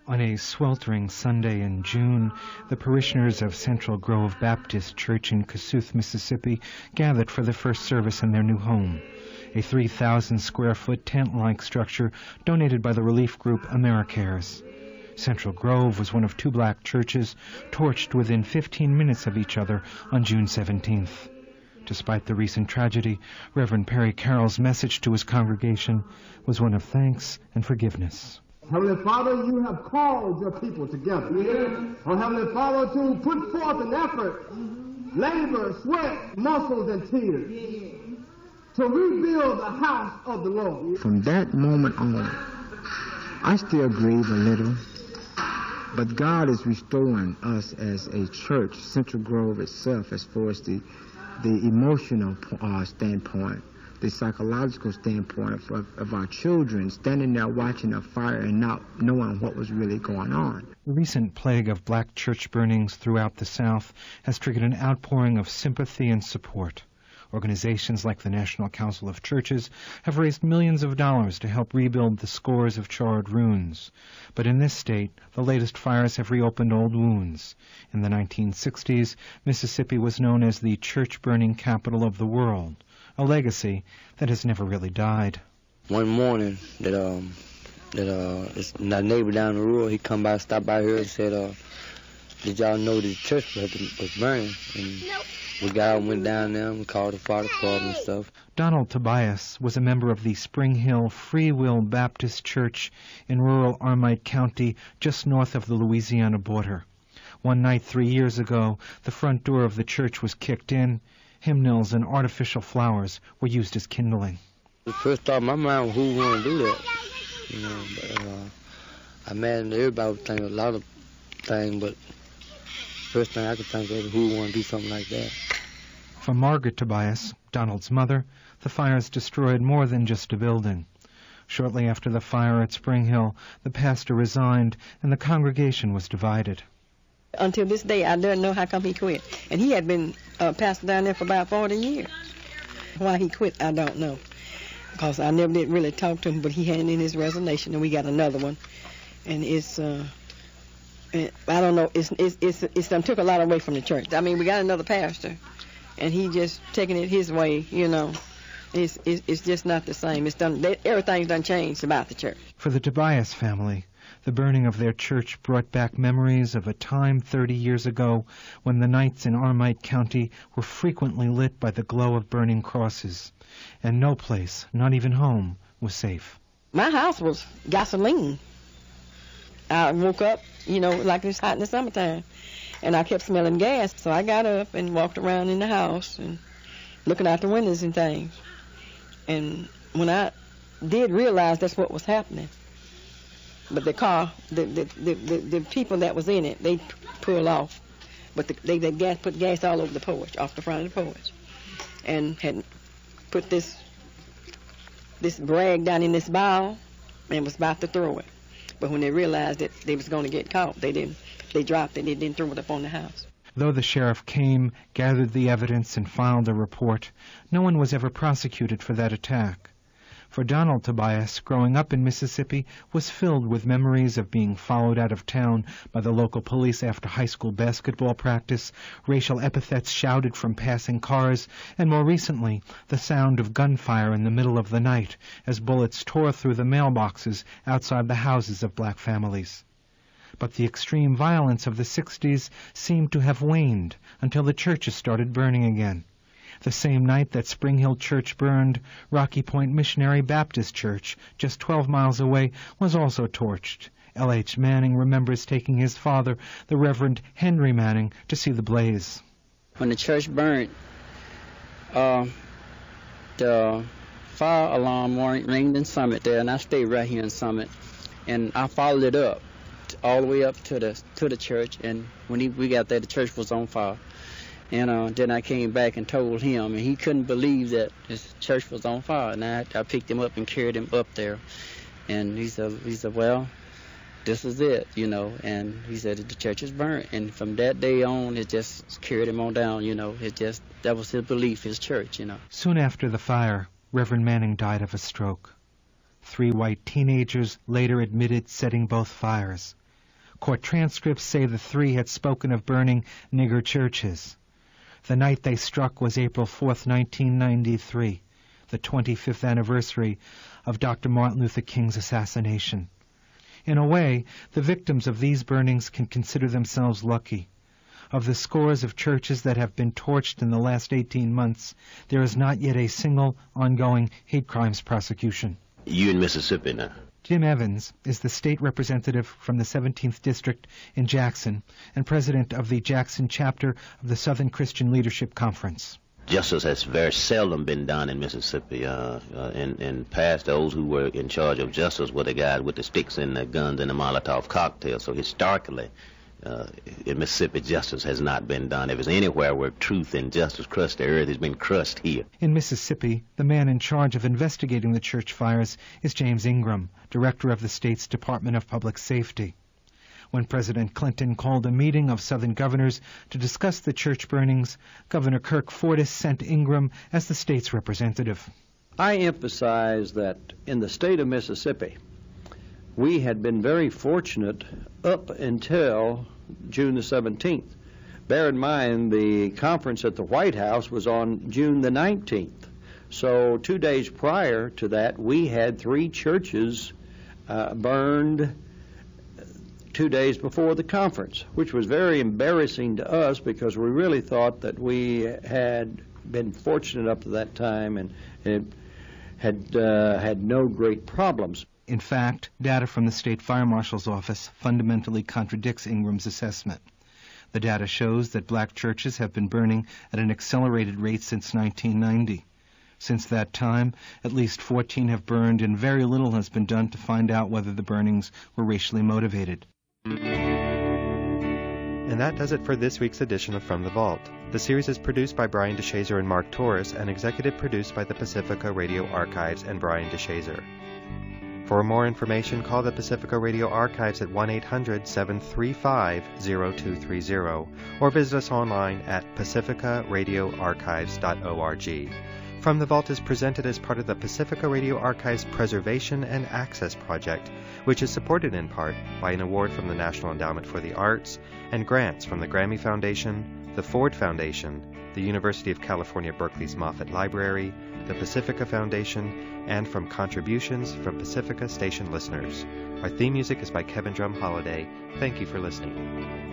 On a sweltering Sunday in June, the parishioners of Central Grove Baptist Church in Kossuth, Mississippi, gathered for the first service in their new home, a 3,000-square-foot tent-like structure donated by the relief group AmeriCares. Central Grove was one of two black churches torched within 15 minutes of each other on June 17th. Despite the recent tragedy, Reverend Perry Carroll's message to his congregation was one of thanks and forgiveness. Heavenly Father, you have called your people together. Oh, Heavenly Father, to put forth an effort, labor, sweat, muscles, and tears, to rebuild the house of the Lord. From that moment on, I still grieve a little, but God is restoring us as a church, Central Grove itself, as far as the emotional standpoint, the psychological standpoint of our children standing there watching a fire and not knowing what was really going on. The recent plague of black church burnings throughout the South has triggered an outpouring of sympathy and support. Organizations like the National Council of Churches have raised millions of dollars to help rebuild the scores of charred ruins. But in this state, the latest fires have reopened old wounds. In the 1960s, Mississippi was known as the church-burning capital of the world, a legacy that has never really died. One morning, that my neighbor down the road, he come by, stopped by here and said, did y'all know the church was burning? And we got out and went down there and called the fire department and stuff. Donald Tobias was a member of the Spring Hill Free Will Baptist Church in rural Armite County, just north of the Louisiana border. One night 3 years ago, the front door of the church was kicked in. Hymnals and artificial flowers were used as kindling. The first thought in my mind was, who want to do that? But I imagine everybody would think a lot of things, but first thing I could think of is who want to do something like that. For Margaret Tobias, Donald's mother, the fires destroyed more than just a building. Shortly after the fire at Spring Hill, the pastor resigned and the congregation was divided. Until this day, I don't know how come he quit. And he had been pastor down there for about 40 years. Why he quit, I don't know. Because I never did really talk to him, but he handed in his resignation, and we got another one. And it's, I don't know, it's took a lot away from the church. I mean, we got another pastor, and he just taking it his way, you know. It's just not the same. It's done. Everything's done changed about the church. For the Tobias family, the burning of their church brought back memories of a time 30 years ago when the nights in Armite County were frequently lit by the glow of burning crosses, and no place, not even home, was safe. My house was gasoline. I woke up, you know, like it's hot in the summertime, and I kept smelling gas, so I got up and walked around in the house and looking out the windows and things. And when I did realize that's what was happening, but the car, the people that was in it, they pulled off. But they put gas all over the porch, off the front of the porch, and had put this rag down in this bowl and was about to throw it. But when they realized that they was going to get caught, they dropped it. They didn't throw it up on the house. Though the sheriff came, gathered the evidence, and filed a report, no one was ever prosecuted for that attack. For Donald Tobias, growing up in Mississippi was filled with memories of being followed out of town by the local police after high school basketball practice, racial epithets shouted from passing cars, and more recently, the sound of gunfire in the middle of the night as bullets tore through the mailboxes outside the houses of black families. But the extreme violence of the 60s seemed to have waned until the churches started burning again. The same night that Spring Hill Church burned, Rocky Point Missionary Baptist Church, just 12 miles away, was also torched. L.H. Manning remembers taking his father, the Reverend Henry Manning, to see the blaze. When the church burned, the fire alarm rang in Summit there, and I stayed right here in Summit. And I followed it up, all the way up to the church, and when we got there, the church was on fire. And then I came back and told him, and he couldn't believe that his church was on fire. And I picked him up and carried him up there. And he said, well, this is it, you know. And he said the church is burnt. And from that day on, it just carried him on down, you know. That was his belief, his church, you know. Soon after the fire, Reverend Manning died of a stroke. 3 white teenagers later admitted setting both fires. Court transcripts say the three had spoken of burning nigger churches. The night they struck was April 4th, 1993, the 25th anniversary of Dr. Martin Luther King's assassination. In a way, the victims of these burnings can consider themselves lucky. Of the scores of churches that have been torched in the last 18 months, there is not yet a single ongoing hate crimes prosecution. You in Mississippi now? Jim Evans is the state representative from the 17th District in Jackson and president of the Jackson chapter of the Southern Christian Leadership Conference. Justice has very seldom been done in Mississippi. In past, those who were in charge of justice were the guys with the sticks and the guns and the Molotov cocktails. So historically, in Mississippi, justice has not been done. If it's anywhere where truth and justice crushed the earth, it's been crushed here. In Mississippi, the man in charge of investigating the church fires is James Ingram, director of the state's Department of Public Safety. When President Clinton called a meeting of Southern governors to discuss the church burnings, Governor Kirk Fordice sent Ingram as the state's representative. I emphasize that in the state of Mississippi, we had been very fortunate up until June the 17th. Bear in mind, the conference at the White House was on June the 19th. So 2 days prior to that, we had 3 churches burned 2 days before the conference, which was very embarrassing to us because we really thought that we had been fortunate up to that time and had no great problems. In fact, data from the State Fire Marshal's office fundamentally contradicts Ingram's assessment. The data shows that black churches have been burning at an accelerated rate since 1990. Since that time, at least 14 have burned, and very little has been done to find out whether the burnings were racially motivated. And that does it for this week's edition of From the Vault. The series is produced by Brian DeShazer and Mark Torres and executive produced by the Pacifica Radio Archives and Brian DeShazer. For more information, call the Pacifica Radio Archives at 1-800-735-0230 or visit us online at pacificaradioarchives.org. From the Vault is presented as part of the Pacifica Radio Archives Preservation and Access Project, which is supported in part by an award from the National Endowment for the Arts and grants from the Grammy Foundation, the Ford Foundation, the University of California, Berkeley's Moffett Library, the Pacifica Foundation, and from contributions from Pacifica Station listeners. Our theme music is by Kevin Drum Holiday. Thank you for listening.